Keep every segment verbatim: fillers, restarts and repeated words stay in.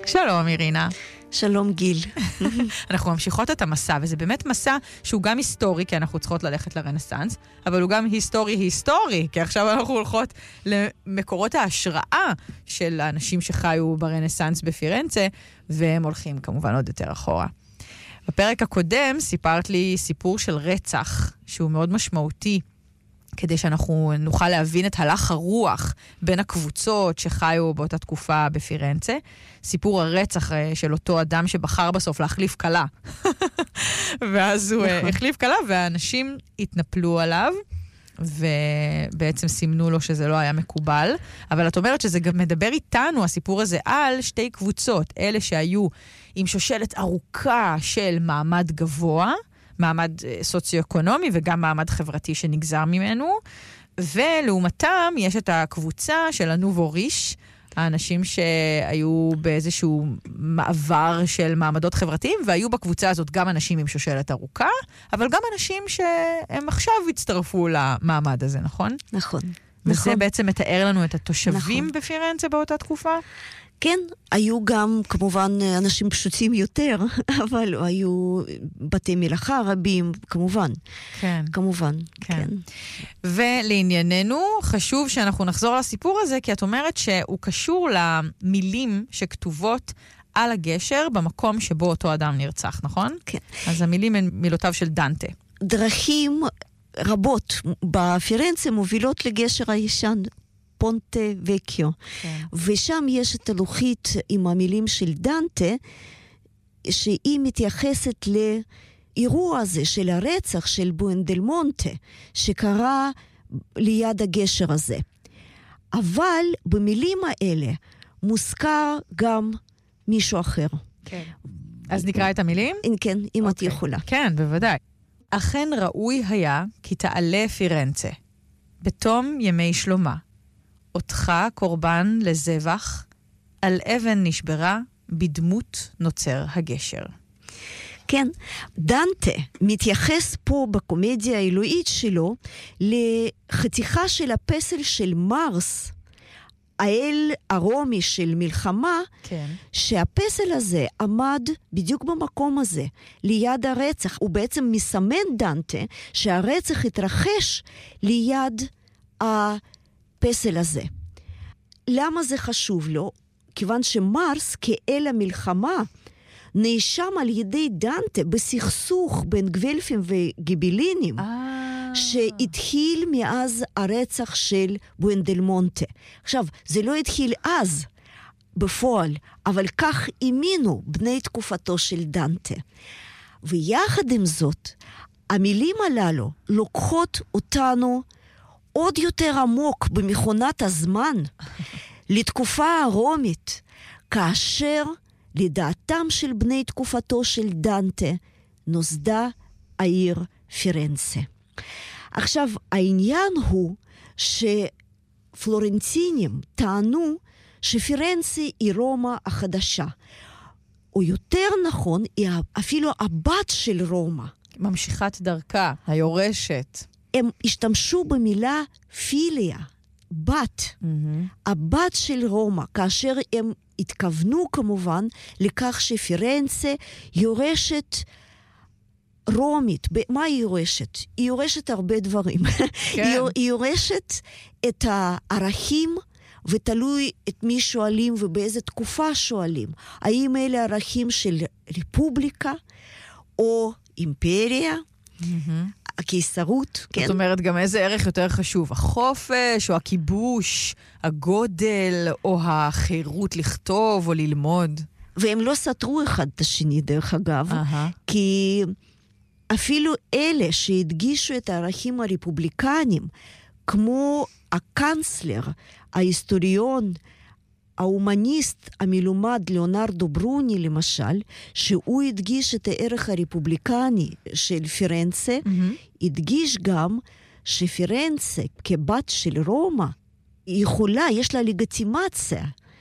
שלום, אירינה. שלום, גיל. אנחנו ממשיכות את המסע, וזה באמת מסע שהוא גם היסטורי, כי אנחנו צריכות ללכת לרנסנס, אבל הוא גם היסטורי-היסטורי, כי עכשיו אנחנו הולכות למקורות ההשראה של האנשים שחיו ברנסנס בפירנצה, והם הולכים כמובן עוד יותר אחורה. בפרק הקודם סיפרת לי סיפור של רצח, שהוא מאוד משמעותי, כדי שאנחנו נוכל להבין את הלך הרוח בין הקבוצות שחיו באותה תקופה בפירנצה. סיפור הרצח של אותו אדם שבחר בסוף להחליף קלה. ואז הוא החליף קלה, והאנשים התנפלו עליו, ובעצם סימנו לו שזה לא היה מקובל. אבל את אומרת שזה גם מדבר איתנו, הסיפור הזה, על שתי קבוצות. אלה שהיו עם שושלת ארוכה של מעמד גבוה, מעמד סוציו-אקונומי וגם מעמד חברתי שנגזר ממנו, ולעומתם יש את הקבוצה של הנובו ריש, האנשים שהיו באיזשהו מעבר של מעמדות חברתיים, והיו בקבוצה הזאת גם אנשים עם שושלת ארוכה, אבל גם אנשים שהם עכשיו הצטרפו למעמד הזה, נכון? נכון. וזה נכון. בעצם מתאר לנו את התושבים נכון. בפירנצה באותה תקופה? כן, היו גם כמובן אנשים פשוטים יותר, אבל היו בתי מלאכה רבים, כמובן. כן. כמובן, כן. כן. ולענייננו, חשוב שאנחנו נחזור לסיפור הזה, כי את אומרת שהוא קשור למילים שכתובות על הגשר במקום שבו אותו אדם נרצח, נכון? כן. אז המילים הן מילותיו של דנטה. דרכים רבות בפירנצה מובילות לגשר הישן, פונטה וקיו. כן. ושם יש את הלוחית עם המילים של דנטה, שהיא מתייחסת לאירוע הזה של הרצח של בואנדלמונטה, שקרה ליד הגשר הזה. אבל במילים האלה מוזכר גם מישהו אחר. כן. אז נקרא את המילים? כן, אם את יכולה. כן, בוודאי. אכן ראוי היה כי תעלה פירנצה, בתום ימי שלמה. אותך קורבן לזבח, על אבן נשברה, בדמות נוצר הגשר. כן, דנטה מתייחס פה בקומדיה האלוהית שלו לחתיכה של הפסל של מרס, האל הרומי של מלחמה, כן. שהפסל הזה עמד בדיוק במקום הזה, ליד הרצח. הוא בעצם מסמן דנטה שהרצח התרחש ליד הפסל הזה. למה זה חשוב לו? כיוון שמרס כאל המלחמה נאשם על ידי דנטה בסכסוך בין גוולפים וגיבלינים, שהתחיל מאז הרצח של בואנדלמונטה. עכשיו, זה לא התחיל אז בפועל, אבל כך האמינו בני תקופתו של דנטה. ויחד עם זאת, המילים הללו לוקחות אותנו עוד יותר עמוק במכונת הזמן, לתקופה הרומית, כאשר לדעתם של בני תקופתו של דנטה נוסדה העיר פירנצה. עכשיו, העניין הוא שפלורנטינים טענו שפירנצה היא רומא החדשה, או יותר נכון, היא אפילו הבת של רומא. ממשיכת דרכה, היורשת. הם השתמשו במילה פיליה, בת, mm-hmm. הבת של רומא, כאשר הם התכוונו כמובן לכך שפירנצה יורשת רומית. מה היא יורשת? היא יורשת הרבה דברים. כן. היא יורשת את הערכים, ותלוי את מי שואלים ובאיזה תקופה שואלים. האם אלה ערכים של רפובליקה או אימפריה? Mm-hmm. הקיסרות, כן. זאת אומרת, גם איזה ערך יותר חשוב? החופש, או הכיבוש, הגודל, או החירות לכתוב או ללמוד? והם לא סתרו אחד את השני, דרך אגב, uh-huh. כי אפילו אלה שהדגישו את הערכים הרפובליקניים, כמו הקנצלר, ההיסטוריון, ההומניסט המלומד ליאונרדו ברוני למשל, שהוא הדגיש את הערך הרפובליקני של פירנצה, mm-hmm. הדגיש גם שפירנצה כבת של רומא, היא יכולה, יש לה לגיטימציה,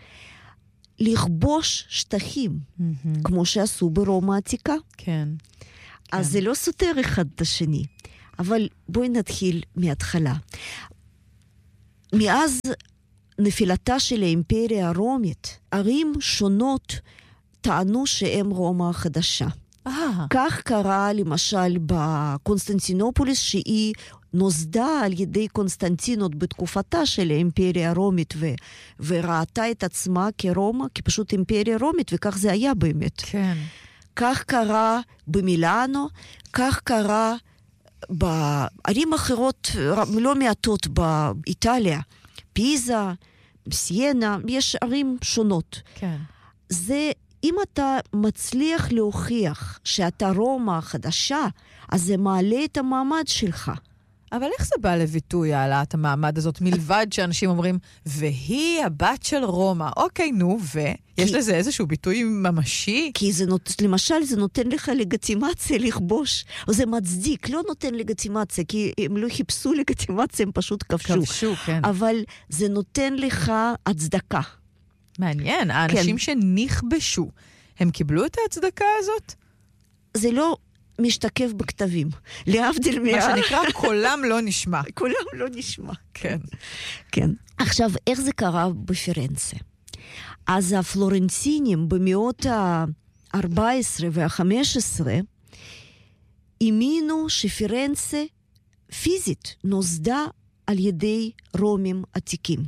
לכבוש שטחים, mm-hmm. כמו שעשו ברומא העתיקה. כן. אז כן. זה לא סותר אחד את השני. אבל בואי נתחיל מההתחלה. מאז נפילתה של האימפריה הרומית, ערים שונות טענו שהם רומא החדשה. אה. כך קרה למשל בקונסטנטינופוליס, שהיא נוסדה על ידי קונסטנטינות בתקופתה של האימפריה הרומית, ו- וראתה את עצמה כרומא, כפשוט אימפריה רומית, וכך זה היה באמת. כן. כך קרה במילאנו, כך קרה בערים אחרות לא מעטות באיטליה, פיזה, סיינה, יש ערים שונות. כן. זה, אם אתה מצליח להוכיח שאתה רומא החדשה, אז זה מעלה את המעמד שלך. אבל איך זה בא לביטוי, העלאת המעמד הזאת, מלבד שאנשים אומרים, והיא הבת של רומא. אוקיי, נו, ויש לזה איזשהו ביטוי ממשי? כי זה נות... למשל, זה נותן לך לגיטימציה לכבוש, או זה מצדיק, לא נותן לגיטימציה, כי הם לא חיפשו לגיטימציה, הם פשוט כבשו. כבשו, כן. אבל זה נותן לך הצדקה. מעניין, האנשים כן. שנכבשו, הם קיבלו את ההצדקה הזאת? זה לא משתקף בכתבים. להבדיל מה... מה שנקרא, קולם לא נשמע. קולם לא נשמע. כן. כן. עכשיו, איך זה קרה בפירנצה? אז הפלורנטינים במאות ה-ארבע עשרה וה-חמש עשרה האמינו שפירנצה פיזית נוסדה על ידי רומים עתיקים.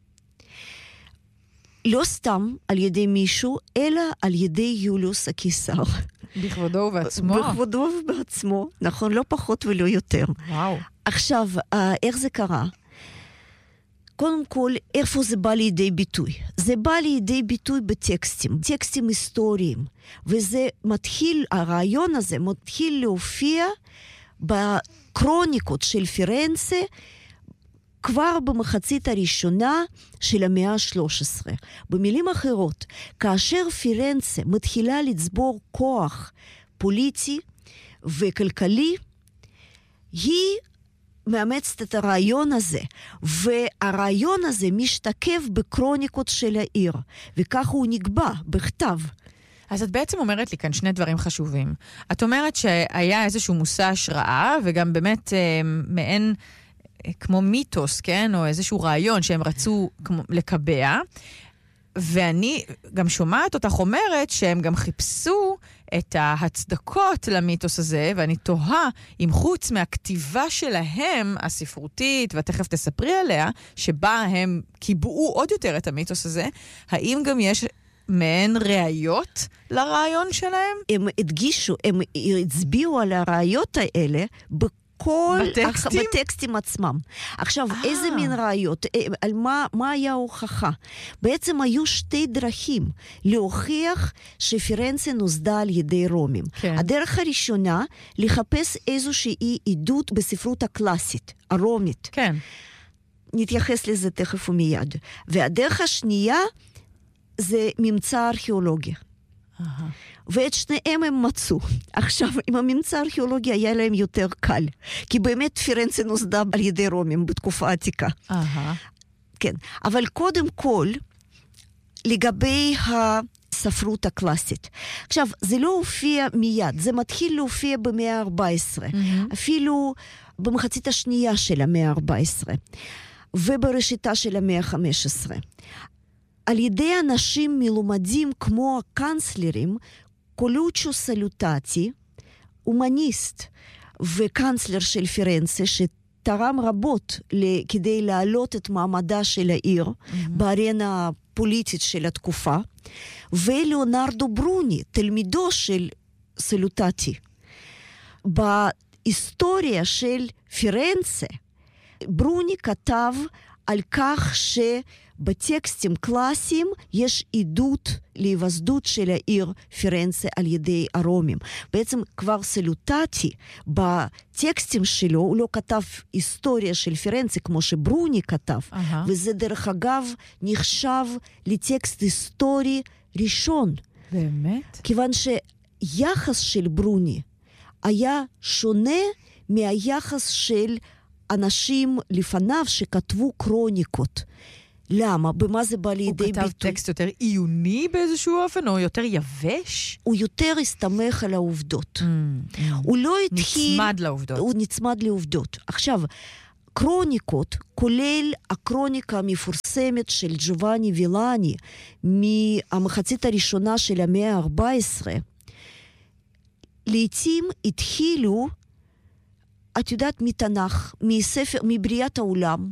לא סתם על ידי מישהו, אלא על ידי יוליוס הקיסר. בכבודו ובעצמו. בכבודו ובעצמו, נכון, לא פחות ולא יותר. וואו. עכשיו, איך זה קרה? קודם כל, איפה זה בא לידי ביטוי? זה בא לידי ביטוי בטקסטים, טקסטים היסטוריים. וזה מתחיל, הרעיון הזה מתחיל להופיע בקרוניקות של פירנצה, כבר במחצית הראשונה של המאה ה-שלוש עשרה. במילים אחרות, כאשר פירנצה מתחילה לצבור כוח פוליטי וכלכלי, היא מאמצת את הרעיון הזה, והרעיון הזה משתקף בקרוניקות של העיר, וכך הוא נקבע בכתב. אז את בעצם אומרת לי כאן שני דברים חשובים. את אומרת שהיה איזשהו מושא השראה, וגם באמת אה, מעין כמו מיתוס, כן? או איזשהו רעיון שהם רצו כמו, לקבע, ואני גם שומעת אותך אומרת שהם גם חיפשו את ההצדקות למיתוס הזה, ואני תוהה אם חוץ מהכתיבה שלהם, הספרותית, ותכף תספרי עליה, שבה הם קיבעו עוד יותר את המיתוס הזה, האם גם יש מעין ראיות לרעיון שלהם? הם הדגישו, הם הצביעו על הראיות האלה בכל כל בטקסטים? הח... בטקסטים עצמם. עכשיו, אה. איזה מין ראיות? על מה, מה היה ההוכחה? בעצם היו שתי דרכים להוכיח שפירנצה נוסדה על ידי רומים. כן. הדרך הראשונה, לחפש איזושהי עדות בספרות הקלאסית, הרומית. כן. נתייחס לזה תכף ומיד. והדרך השנייה, זה ממצא ארכיאולוגי. אהה. ואת שניהם הם מצאו. עכשיו, עם הממצא הארכיאולוגי היה להם יותר קל, כי באמת פירנצה נוסדה על ידי רומים בתקופה העתיקה. אהה. כן, אבל קודם כל, לגבי הספרות הקלאסית. עכשיו, זה לא הופיע מיד, זה מתחיל להופיע במאה ה-ארבע עשרה, Mm-hmm. אפילו במחצית השנייה של המאה ה-ארבע עשרה, ובראשיתה של המאה ה-חמש עשרה. על ידי אנשים מלומדים כמו הקנצלרים, קולוצ'ו סלוטטי, אומניסט וקנצלר של פירנצה, שתרם רבות כדי להעלות את מעמדה של העיר mm-hmm. בארנה הפוליטית של התקופה, ולאונרדו ברוני, תלמידו של סלוטטי. בהיסטוריה של פירנצה, ברוני כתב על כך ש... בטקסטים קלאסיים יש עדות להיווסדות של העיר פירנצה על ידי הרומים. בעצם כבר סלוטטי בטקסטים שלו, הוא לא כתב היסטוריה של פירנצה כמו שברוני כתב, uh-huh. וזה דרך אגב נחשב לטקסט היסטורי ראשון. באמת? כיוון שיחס של ברוני היה שונה מהיחס של אנשים לפניו שכתבו קרוניקות. למה? במה זה בא לידי ביטוי? הוא כתב טקסט יותר עיוני באיזשהו אופן, או יותר יבש? הוא יותר הסתמך על העובדות. Mm, mm. הוא לא התחיל... נצמד לעובדות. הוא נצמד לעובדות. עכשיו, הקרוניקות, כולל הקרוניקה המפורסמת של ג'ובאני וילאני, מהמחצית הראשונה של המאה ה-ארבע עשרה, לעתים התחילו, את יודעת, מתנ"ך, מספר, מבריאת העולם,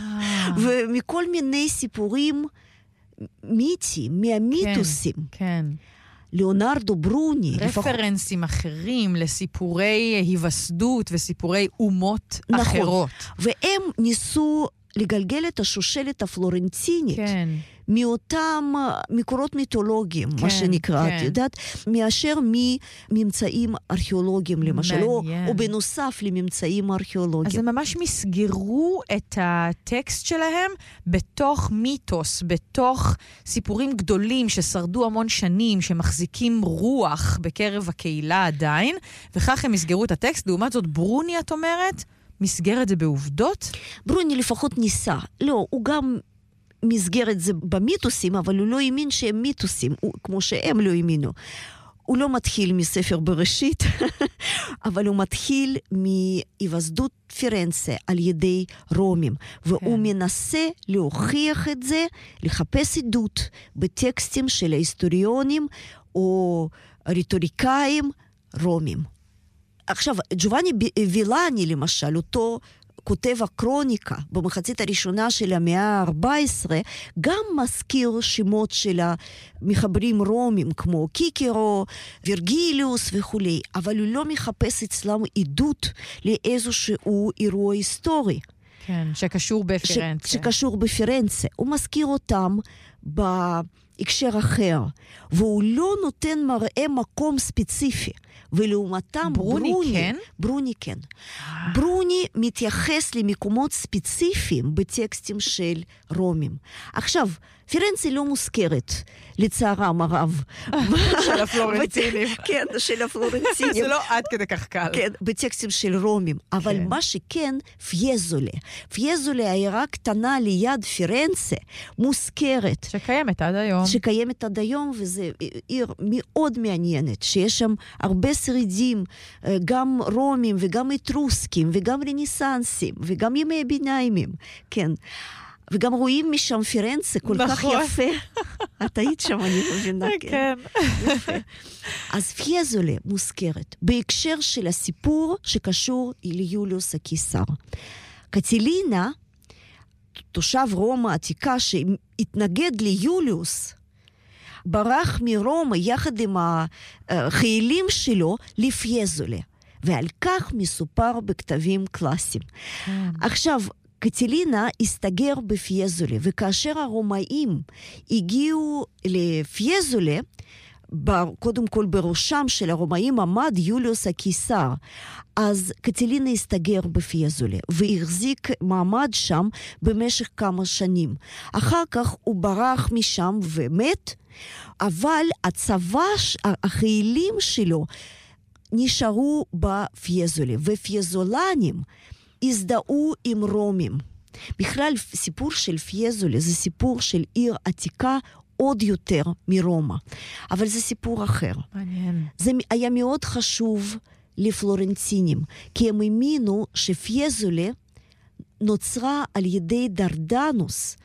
ומכל מיני סיפורים מיתיים, מהמיתוסים. כן, כן. ליאונרדו ברוני. רפרנסים לפחות... אחרים לסיפורי היווסדות וסיפורי אומות נכון. אחרות. והם ניסו לגלגל את השושלת הפלורנטינית. כן. מאותם מקורות מיתולוגיים, כן, מה שנקרא, כן. את יודעת, מאשר מממצאים ארכיאולוגיים, למשל, או, או בנוסף לממצאים ארכיאולוגיים. אז הם ממש מסגרו את הטקסט שלהם בתוך מיתוס, בתוך סיפורים גדולים ששרדו המון שנים, שמחזיקים רוח בקרב הקהילה עדיין, וכך הם מסגרו את הטקסט. לעומת זאת, ברוני, את אומרת, מסגר את זה בעובדות? ברוני לפחות ניסה. לא, הוא גם... מסגר את זה במיתוסים, אבל הוא לא האמין שהם מיתוסים, הוא, כמו שהם לא האמינו. הוא לא מתחיל מספר בראשית, אבל הוא מתחיל מהיווסדות פירנצה על ידי רומים, והוא כן. מנסה להוכיח את זה, לחפש עדות בטקסטים של ההיסטוריונים או רטוריקאים רומים. עכשיו, ג'ובאני וילאני למשל, אותו כותב הקרוניקה במחצית הראשונה של המאה ה-ארבע עשרה, גם מזכיר שמות של המחברים רומים, כמו קיקרו, וירגיליוס וכו', אבל הוא לא מחפש אצלם עדות לאיזשהו אירוע היסטורי. כן, שקשור בפירנצה. ש- שקשור בפירנצה. הוא מזכיר אותם בהקשר אחר, והוא לא נותן מראה מקום ספציפי. ולעומתם ברוני, ברוני כן? ברוני כן. ברוני מתייחס למקומות ספציפיים בטקסטים של רומים. עכשיו, פירנצה לא מוזכרת, לצערם הרב. של הפלורנטינים. כן, של הפלורנטינים. זה לא עד כדי כך קל. כן, בטקסטים של רומים. אבל מה שכן, פייזולה. פייזולה, העיירה קטנה ליד פירנצה, מוזכרת. שקיימת עד היום. שקיימת עד היום, וזה עיר מאוד מעניינת, שיש שם הרבה שרידים, גם רומים וגם אטרוסקים, וגם רנסנסים, וגם ימי הביניימים. כן. וגם רואים משם פירנצה כל כך יפה. את היית שם, אני מבינה. כן. אז פייזולה מוזכרת בהקשר של הסיפור שקשור ליוליוס הקיסר. קטילינה, תושב רומא העתיקה שהתנגד ליוליוס, ברח מרומא יחד עם החיילים שלו לפייזולה. ועל כך מסופר בכתבים קלאסיים. עכשיו, קטילינה הסתגר בפייזולה, וכאשר הרומאים הגיעו לפייזולה, קודם כל בראשם של הרומאים עמד יוליוס הקיסר, אז קטילינה הסתגר בפייזולה, והחזיק מעמד שם במשך כמה שנים. אחר כך הוא ברח משם ומת, אבל הצבא, החיילים שלו, נשארו בפייזולה, ופייזולנים הזדהו עם רומים. בכלל, סיפור של פייזולה זה סיפור של עיר עתיקה עוד יותר מרומא. אבל זה סיפור אחר. מעניין. זה היה מאוד חשוב לפלורנטינים, כי הם האמינו שפייזולה נוצרה על ידי דרדנוס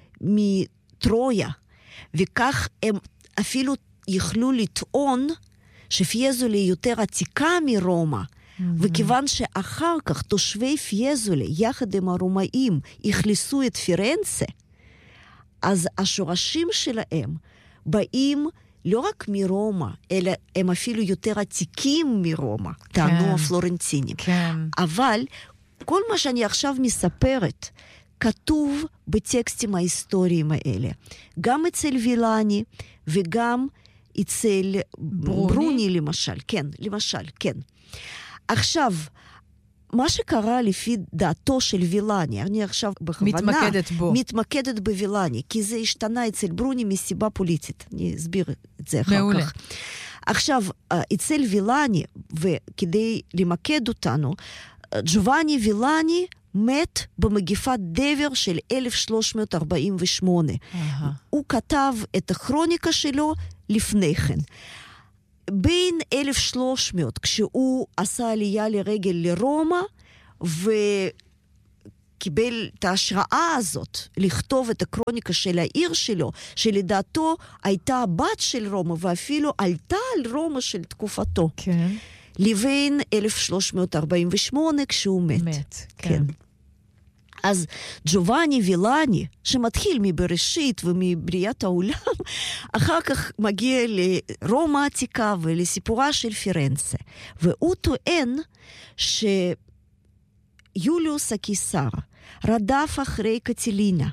מטרויה, וכך הם אפילו יכלו לטעון שפייזולה יותר עתיקה מרומא, וכיוון שאחר כך תושבי פייזולה יחד עם הרומאים הכניסו את פירנצה, אז השורשים שלהם באים לא רק מרומא, אלא הם אפילו יותר עתיקים מרומא, טענו הפלורנטינים. כן. אבל כל מה שאני עכשיו מספרת כתוב בטקסטים ההיסטוריים האלה. גם אצל וילאני וגם אצל ברוני, ברוני למשל. כן, למשל, כן. עכשיו, מה שקרה לפי דעתו של וילאני, אני עכשיו בכוונה מתמקדת בו. מתמקדת בוילאני, כי זה השתנה אצל ברוני מסיבה פוליטית. אני אסביר את זה אחר מעולה. כך. עכשיו, אצל וילאני, וכדי למקד אותנו, ג'ובאני וילאני מת במגפת דבר של אלף שלוש מאות ארבעים ושמונה. Uh-huh. הוא כתב את הכרוניקה שלו לפני כן. בין אלף ושלוש מאות, כשהוא עשה עלייה לרגל לרומא, קיבל את ההשראה הזאת לכתוב את הקרוניקה של העיר שלו, שלדעתו הייתה הבת של רומא, ואפילו עלתה על רומא של תקופתו. כן. לבין אלף שלוש מאות ארבעים ושמונה כשהוא מת. מת, כן. כן. אז ג'ובאני וילני, שמתחיל מבראשית ומבריאת העולם, אחר כך מגיע לרומא העתיקה ולסיפורה של פירנצה. והוא טוען שיוליוס הקיסר רדף אחרי קטלינה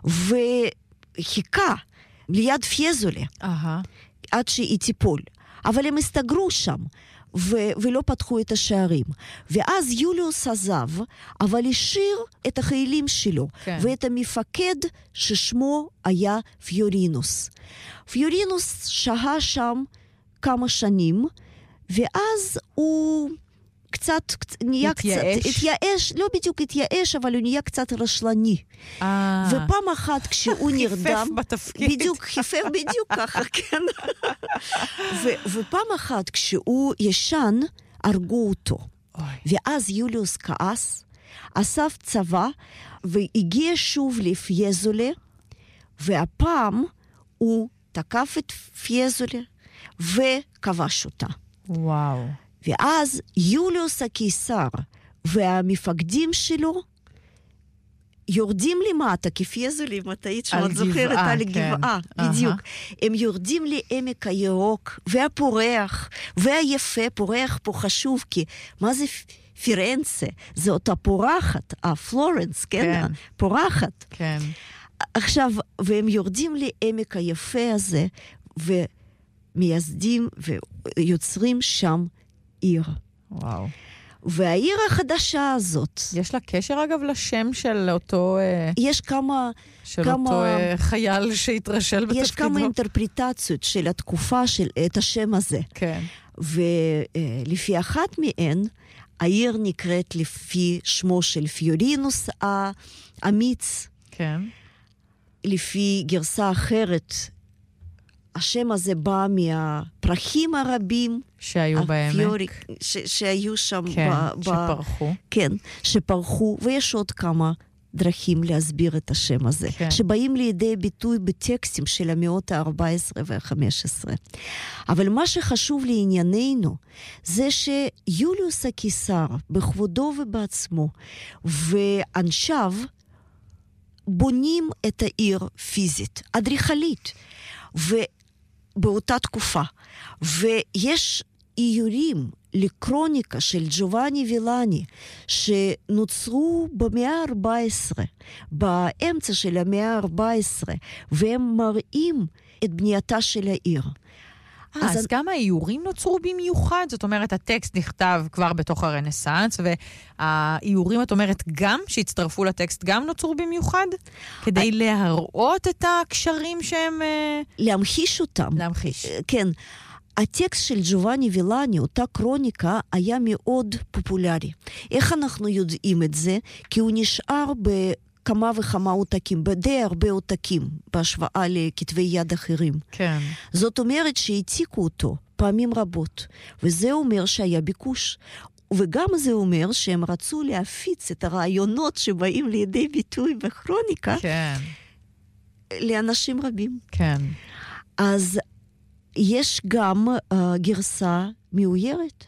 וחיכה ליד פיזולה אהה. עד שהיא תיפול. אבל הם הסתגרו שם. ו- ולא פתחו את השערים. ואז יוליוס עזב, אבל השאיר את החיילים שלו, כן. ואת המפקד ששמו היה פיורינוס. פיורינוס שהה שם כמה שנים, ואז הוא קצת נהיה התייאש. קצת, התייאש, לא בדיוק התייאש, אבל הוא נהיה קצת רשלני. אה. ופעם אחת כשהוא נרדם... חיפף בתפקיד. בדיוק, חיפף בדיוק ככה, כן. ו- ופעם אחת כשהוא ישן, הרגו אותו. אוי. ואז יוליוס כעס, אסף צבא, והגיע שוב לפיזולה, והפעם הוא תקף את פיזולה, וכבש אותה. וואו. ואז יוליוס הקיסר והמפקדים שלו יורדים למטה, כי פיזולה, אם אתה היית שאת זוכרת, על גבעה, בדיוק. הם יורדים לעמק הירוק, והפורח, והיפה, פורח פה חשוב, כי מה זה פירנצה? זה אותה פורחת, הפלורנס, כן? פורחת. כן. עכשיו, והם יורדים לעמק היפה הזה, ומייסדים ויוצרים שם עיר. וואו. והעיר החדשה הזאת... יש לה קשר אגב לשם של אותו... יש כמה... של כמה, אותו חייל שהתרשל בתפקידו. יש כמה אינטרפריטציות של התקופה של את השם הזה. כן. ולפי אחת מהן, העיר נקראת לפי שמו של פיורינוס האמיץ. כן. לפי גרסה אחרת, השם הזה בא מהפרחים הרבים. שהיו בעמק. ש, שהיו שם. כן, ב, שפרחו. ב, כן, שפרחו, ויש עוד כמה דרכים להסביר את השם הזה, כן. שבאים לידי ביטוי בטקסטים של המאות ה-ארבע עשרה וה-חמש עשרה. אבל מה שחשוב לענייננו, זה שיוליוס הקיסר, בכבודו ובעצמו, ואנשיו, בונים את העיר פיזית, אדריכלית, ובאותה תקופה. ויש איורים לקרוניקה של ג'ובאני וילני, שנוצרו במאה ה-ארבע עשרה, באמצע של המאה ה-ארבע עשרה, והם מראים את בנייתה של העיר. אז, אז גם האיורים נוצרו במיוחד? זאת אומרת, הטקסט נכתב כבר בתוך הרנסנס, והאיורים, את אומרת, גם שהצטרפו לטקסט, גם נוצרו במיוחד? כדי להראות את הקשרים שהם... להמחיש אותם. להמחיש. כן. הטקסט של ג'ובאני וילני, אותה קרוניקה, היה מאוד פופולרי. איך אנחנו יודעים את זה? כי הוא נשאר בכמה וכמה עותקים, בדי הרבה עותקים, בהשוואה לכתבי יד אחרים. כן. זאת אומרת שהעתיקו אותו פעמים רבות, וזה אומר שהיה ביקוש. וגם זה אומר שהם רצו להפיץ את הרעיונות שבאים לידי ביטוי בכרוניקה, כן. לאנשים רבים. כן. אז יש גם uh, גרסה מאוירת,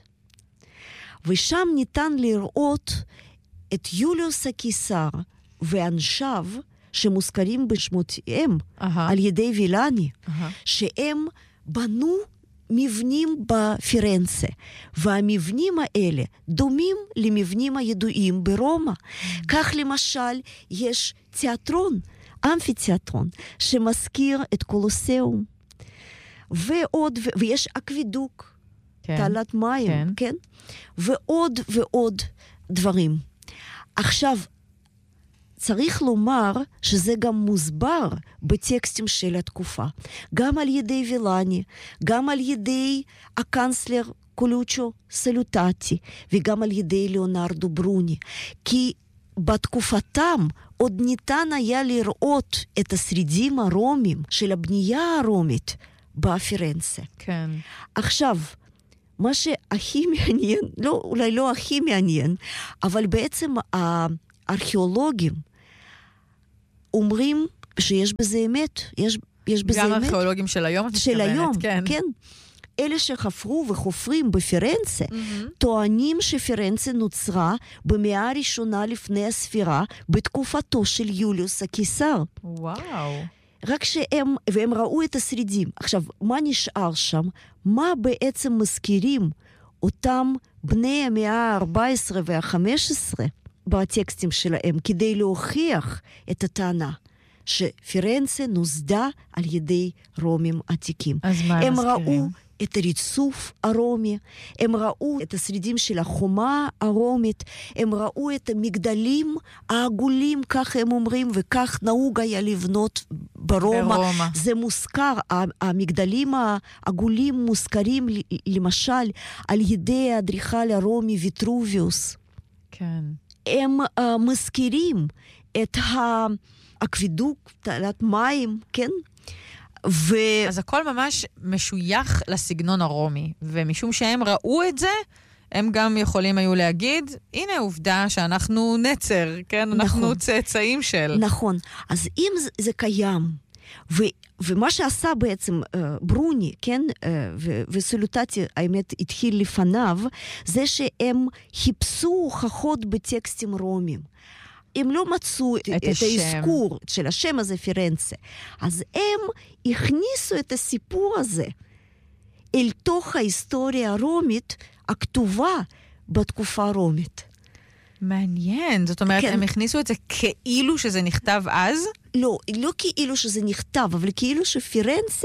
ושם ניתן לראות את יוליוס הקיסר ואנשיו שמוזכרים בשמותיהם uh-huh. על ידי וילני, uh-huh. שהם בנו מבנים בפירנצה, והמבנים האלה דומים למבנים הידועים ברומא. Mm-hmm. כך למשל יש תיאטרון, אמפיתיאטרון, שמזכיר את קולוסיאום. ועוד, ו- ויש אקווידוק, כן, תעלת מים, כן. כן? ועוד ועוד דברים. עכשיו, צריך לומר שזה גם מוסבר בטקסטים של התקופה. גם על ידי וילני, גם על ידי הקנצלר קולוצ'ו סלוטטי, וגם על ידי ליאונרדו ברוני. כי בתקופתם עוד ניתן היה לראות את השרידים הרומיים של הבנייה הרומית, בפירנצה. כן. עכשיו, מה שהכי מעניין, לא, אולי לא הכי מעניין, אבל בעצם ארכיאולוגים אומרים שיש בזה אמת, יש, יש בזה גם אמת. גם ארכיאולוגים של היום, את של מתכוונת, היום, כן. כן. אלה שחפרו וחופרים בפירנצה, mm-hmm. טוענים שפירנצה נוצרה במאה הראשונה לפני הספירה, בתקופתו של יוליוס הקיסר. וואו. רק שהם, והם ראו את השרידים. עכשיו, מה נשאר שם? מה בעצם מזכירים אותם בני המאה ה-ארבע עשרה וה-חמש עשרה בטקסטים שלהם, כדי להוכיח את הטענה שפירנצה נוסדה על ידי רומים עתיקים. אז מה הם הם מזכירים? ראו את הריצוף הרומי, הם ראו את השרידים של החומה הרומית, הם ראו את המגדלים העגולים, כך הם אומרים, וכך נהוג היה לבנות ברומא. ברומא. זה מוזכר, המגדלים העגולים מוזכרים למשל על ידי האדריכל הרומי ויטרוביוס. כן. הם uh, מזכירים את האקווידוק, תעלת מים, כן? ו... אז הכל ממש משוייך לסגנון הרומי, ומשום שהם ראו את זה, הם גם יכולים היו להגיד, הנה העובדה שאנחנו נצר, כן? נכון. אנחנו צאצאים של. נכון. אז אם זה, זה קיים, ו... ומה שעשה בעצם uh, ברוני, כן, uh, ו- וסולוטטי, האמת, התחיל לפניו, זה שהם חיפשו הוכחות בטקסטים רומים. הם לא מצאו את, את האזכור של השם הזה, פירנצה. אז הם הכניסו את הסיפור הזה אל תוך ההיסטוריה הרומית, הכתובה בתקופה הרומית. מעניין. זאת אומרת, כן. הם הכניסו את זה כאילו שזה נכתב אז? לא, לא כאילו שזה נכתב, אבל כאילו שפירנצה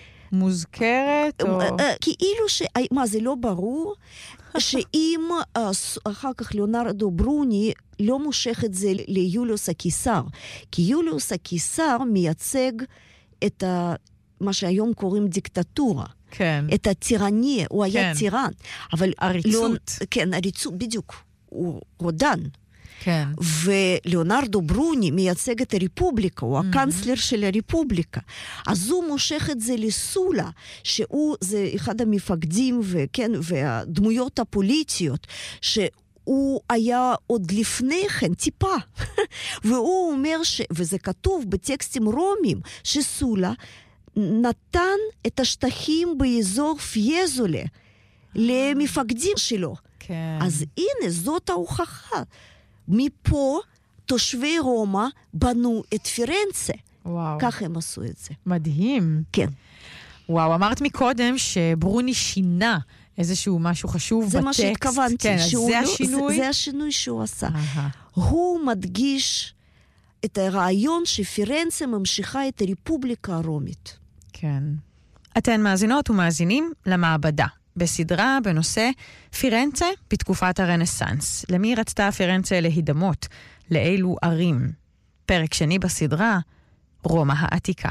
מוזכרת או... כאילו ש... מה, זה לא ברור? שאם אחר כך ליאונרדו ברוני לא מושך את זה ליוליוס הקיסר, כי יוליוס הקיסר מייצג את ה... מה שהיום קוראים דיקטטורה. כן. את הטירניה, הוא היה כן. טירן. אבל עריצות. לא... כן, עריצות, בדיוק. הוא רודן. כן. וליאונרדו ברוני מייצג את הרפובליקה, הוא הקנצלר של הרפובליקה. אז הוא מושך את זה לסולה, שהוא זה אחד המפקדים וכן, והדמויות הפוליטיות, שהוא היה עוד לפני כן טיפה. והוא אומר, ש... וזה כתוב בטקסטים רומים, שסולה נתן את השטחים באזור פייזולה למפקדים שלו. כן. אז הנה, זאת ההוכחה. מפה תושבי רומא בנו את פירנצה. וואו. כך הם עשו את זה. מדהים. כן. וואו, אמרת מקודם שברוני שינה איזשהו משהו חשוב בטקסט. זה מה שהתכוונתי. כן, אז זה השינוי? זה, זה השינוי שהוא עשה. Aha. הוא מדגיש את הרעיון שפירנצה ממשיכה את הרפובליקה הרומית. כן. אתן מאזינות ומאזינים למעבדה. בסדרה בנושא פירנצה בתקופת הרנסנס. למי רצתה פירנצה להידמות? לאילו ערים? פרק שני בסדרה, רומא העתיקה.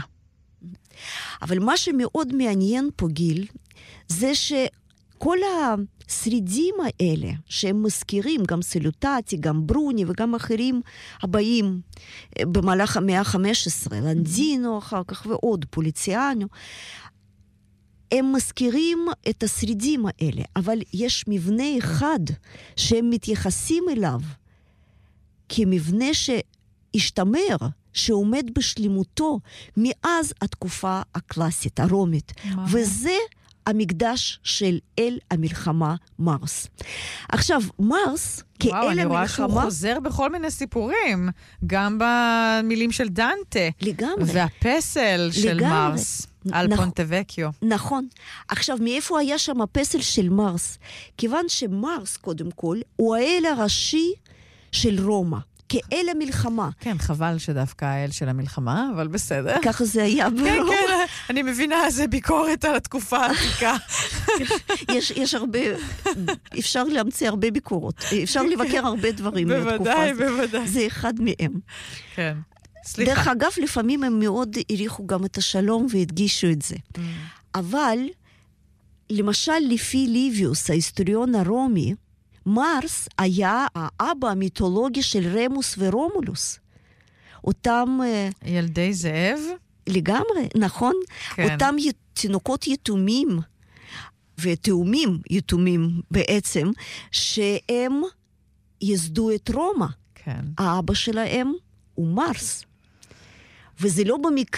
אבל מה שמאוד מעניין פה, גיל, זה שכל השרידים האלה, שהם מזכירים, גם סולוטטי, גם ברוני וגם אחרים הבאים במהלך המאה ה-חמש עשרה, לנדינו אחר כך ועוד, פוליציאנו, הם מזכירים את השרידים האלה, אבל יש מבנה אחד שהם מתייחסים אליו כמבנה שהשתמר, שעומד בשלימותו מאז התקופה הקלאסית, הרומית. מה? וזה המקדש של אל המלחמה מרס. עכשיו, מרס, כאל המלחמה... וואו, אני רואה שהוא חוזר בכל מיני סיפורים, גם במילים של דנטה. לגמרי. והפסל של לגמרי. מרס. על נכ... פונטבקיו. נכון. עכשיו, מאיפה היה שם הפסל של מרס? כיוון שמרס, קודם כל, הוא האל הראשי של רומא. כאל המלחמה. כן, חבל שדווקא האל של המלחמה, אבל בסדר. ככה זה היה ברור. כן, כן, אני מבינה, זה ביקורת על התקופה העתיקה. יש, יש הרבה, אפשר להמציא הרבה ביקורות. אפשר לבקר הרבה דברים מהתקופה הזאת. בוודאי, בוודאי. זה אחד מהם. כן. סליחה. דרך אגב, לפעמים הם מאוד הריחו גם את השלום והדגישו את זה. Mm. אבל, למשל, לפי ליביוס, ההיסטוריון הרומי, מרס היה האבא המיתולוגי של רמוס ורומולוס. אותם... ילדי זאב? לגמרי, נכון. כן. אותם תינוקות יתומים, ותאומים יתומים בעצם, שהם יסדו את רומא. כן. האבא שלהם הוא מרס. וזה לא במקרה